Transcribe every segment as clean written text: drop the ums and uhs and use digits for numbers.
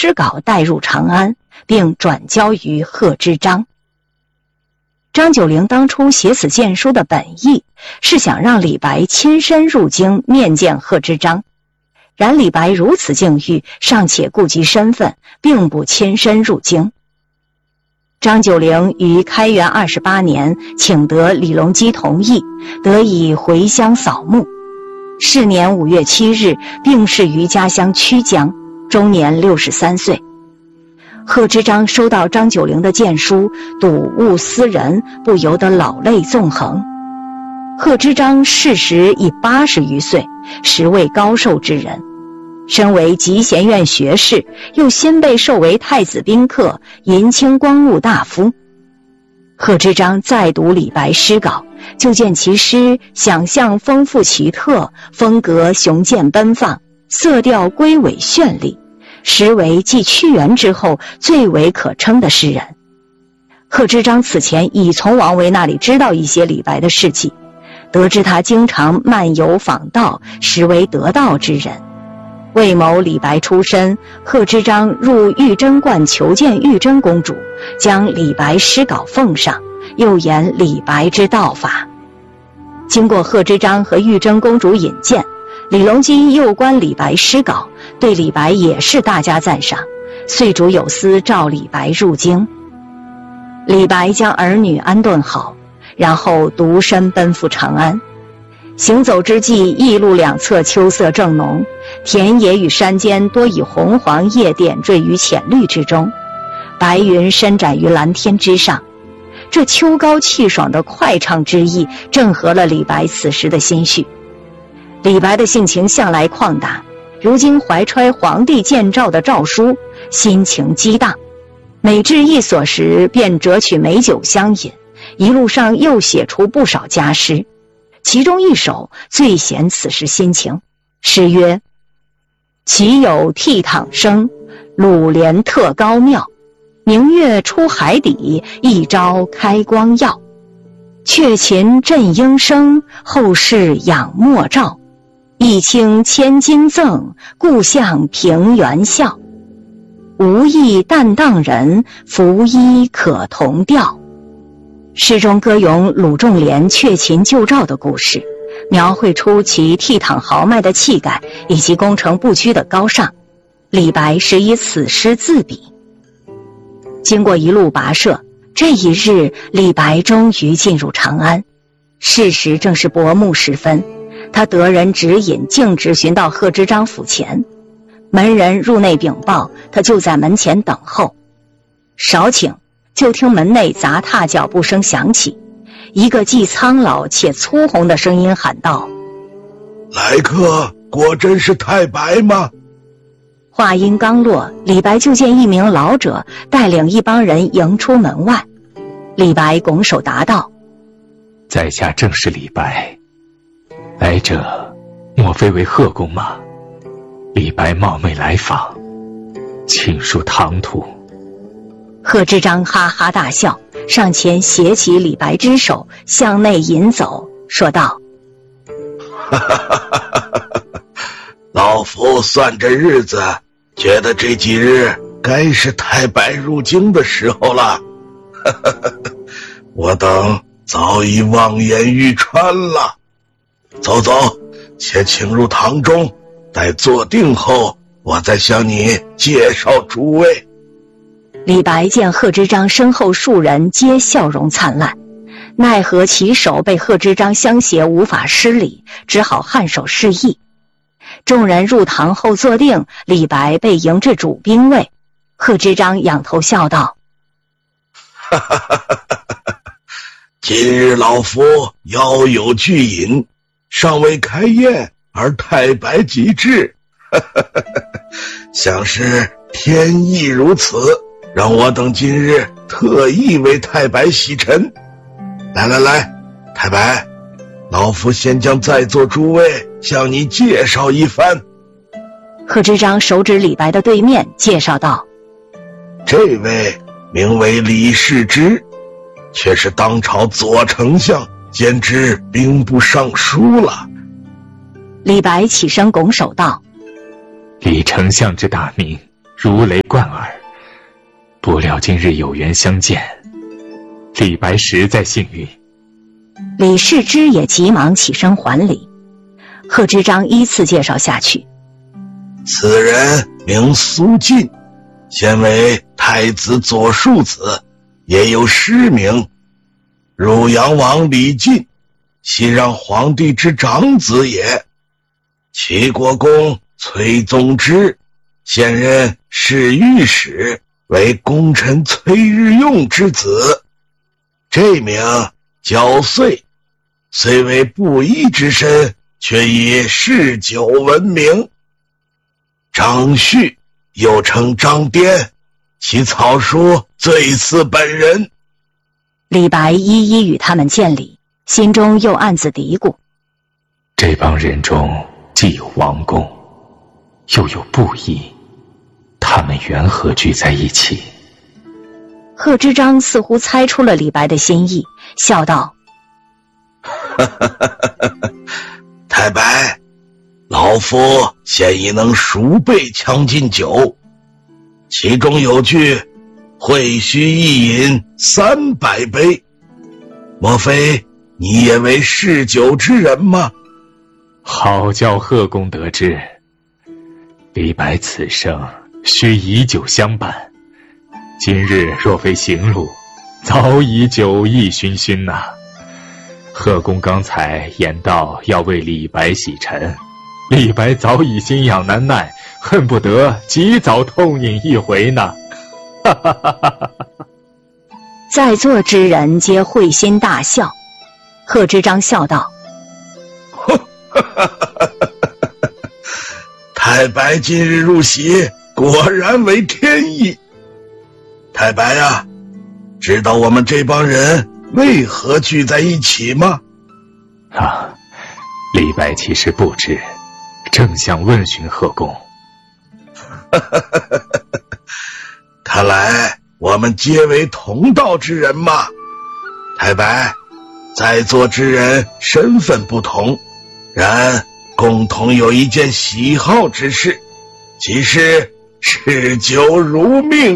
诗稿带入长安，并转交于贺知章。张九龄当初写此荐书的本意是想让李白亲身入京面见贺知章，然李白如此境遇，尚且顾及身份，并不亲身入京。张九龄于开元28年请得李隆基同意，得以回乡扫墓。是年5月7日病逝于家乡曲江，终年63岁。贺知章收到张九龄的荐书，睹物思人，不由得老泪纵横。贺知章逝时已80余岁，实为高寿之人。身为集贤院学士，又新被授为太子宾客、银清光禄大夫。贺知章再读李白诗稿，就见其诗想象丰富奇特，风格雄健奔放，色调归伟绚丽，实为继屈原之后最为可称的诗人。贺知章此前已从王维那里知道一些李白的事迹，得知他经常漫游访道，实为得道之人。为谋李白出身，贺知章入玉贞观求见玉贞公主，将李白诗稿奉上，又言李白之道法。经过贺知章和玉贞公主引荐，李隆基又观李白诗稿，对李白也是大加赞赏，遂主有司召李白入京。李白将儿女安顿好，然后独身奔赴长安。行走之际，驿路两侧秋色正浓，田野与山间多以红黄叶点缀于浅绿之中，白云伸展于蓝天之上。这秋高气爽的快畅之意，正合了李白此时的心绪。李白的性情向来旷达，如今怀揣皇帝建诏的诏书，心情激荡。每至一所时，便折取美酒相饮，一路上又写出不少佳诗。其中一首最显此时心情，诗曰：岂有倜傥声，鲁连特高妙，明月出海底，一朝开光耀。却勤振鹰声，后世仰莫照。一卿千金赠，故向平原笑。无意但当人，拂衣可同调。诗中歌咏鲁仲连却勤救赵的故事，描绘出其倜傥豪迈的气概以及攻城不居的高尚。李白是以此诗自比。经过一路跋涉，这一日李白终于进入长安。是时正是薄暮时分，他得人指引，径直寻到贺知章府前。门人入内禀报，他就在门前等候。少顷，就听门内杂踏脚步声响起，一个既苍老且粗红的声音喊道： 来客果真是太白吗？ 话音刚落，李白就见一名老者带领一帮人迎出门外。李白拱手答道： 在下正是李白，来者莫非为贺公吗？李白冒昧来访，请恕唐突。 贺知章哈哈大笑，上前携起李白之手，向内引走，说道： 老夫算着日子，觉得这几日该是太白入京的时候了。我等早已望眼欲穿了。走走，且请入堂中，待坐定后，我再向你介绍诸位。 李白见贺知章身后数人皆笑容灿烂，奈何其手被贺知章相携，无法施礼，只好颔首示意。众人入堂后坐定，李白被迎至主宾位。贺知章仰头笑道： 今日老夫邀有聚饮，尚未开宴，而太白即至，想是天意如此，让我等今日特意为太白洗尘。来来来，太白，老夫先将在座诸位向你介绍一番。 贺知章手指李白的对面，介绍道： 这位名为李世之，却是当朝左丞相兼之兵部尚书了。 李白起身拱手道： 李丞相之大名， 如雷贯耳。不料今日有缘相见，李白实在幸运。 李世之也急忙起身还礼。贺知章依次介绍下去。 此人名苏晋，现为太子左庶子，也有诗名。汝阳王李晋，昔让皇帝之长子也。齐国公崔宗之，现任侍御史，为功臣崔日用之子。这名焦遂，虽为布衣之身，却以嗜酒闻名。张旭又称张颠，其草书最似本人。 李白一一与他们见礼，心中又暗自嘀咕： 这帮人中既有王公，又有布衣，他们缘何聚在一起？ 贺知章似乎猜出了李白的心意，笑道： 太白，老夫现已能熟备将进酒，其中有句会须一饮300杯，莫非你也为嗜酒之人吗？ 好叫贺公得知，李白此生须以酒相伴，今日若非行路，早已酒意醺醺呐。贺公刚才言道要为李白洗尘，李白早已心痒难耐，恨不得及早痛饮一回呢。 在座之人皆会心大笑。贺知章笑道： 太白今日入席，果然为天意。太白啊，知道我们这帮人为何聚在一起吗？ 李白其实不知，正想问询贺公。 看来我们皆为同道之人嘛。太白，在座之人身份不同，然共同有一件喜好之事，即是嗜酒如命。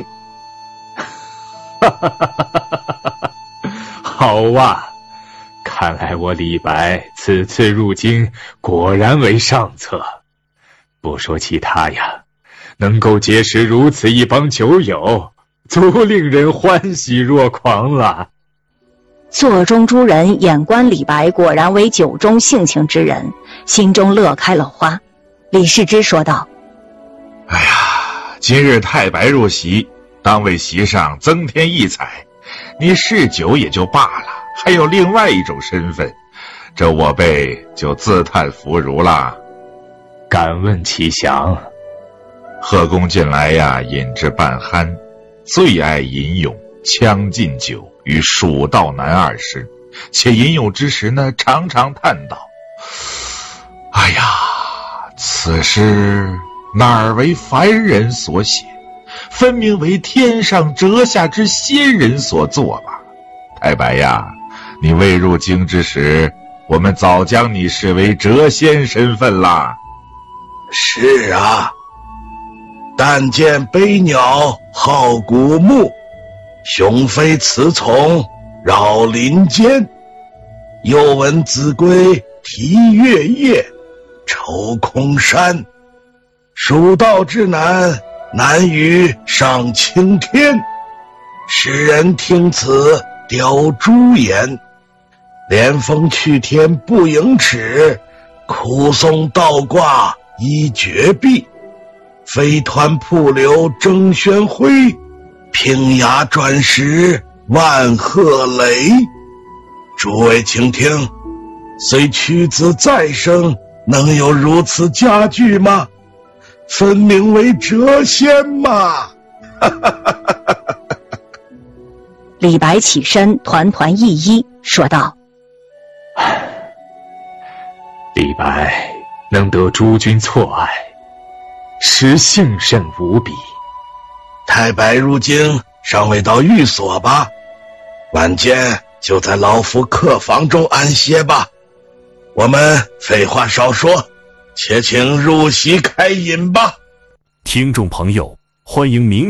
好啊，看来我李白此次入京果然为上策。不说其他呀，能够结识如此一帮酒友，足令人欢喜若狂了。 座中诸人眼观李白果然为酒中性情之人，心中乐开了花。李世之说道： 哎呀，今日太白入席，当为席上增添异彩。你嗜酒也就罢了，还有另外一种身份，这我辈就自叹弗如啦。 敢问其详？ 贺公近来呀，饮至半酣，最爱吟咏《将进酒》与《蜀道难》2诗，且吟咏之时呢，常常叹道：哎呀，此诗哪儿为凡人所写，分明为天上折下之仙人所作吧。太白呀，你未入京之时，我们早将你视为谪仙身份啦。 是啊，但见悲鸟号古木，雄飞雌从绕林间。又闻子规啼月夜，愁空山。蜀道之难，难于上青天。世人听此雕朱颜，连峰去天不盈尺，苦松倒挂一绝壁。飞湍瀑流争喧哗，平崖转石万壑雷。诸位请听，虽屈子再生，能有如此佳句吗？分明为谪仙嘛。 李白起身团团一揖，说道： 李白能得诸君错爱，实幸甚无比。 太白入京尚未到寓所吧？晚间就在老夫客房中安歇吧。我们废话少说，且请入席开饮吧。 听众朋友， 欢迎明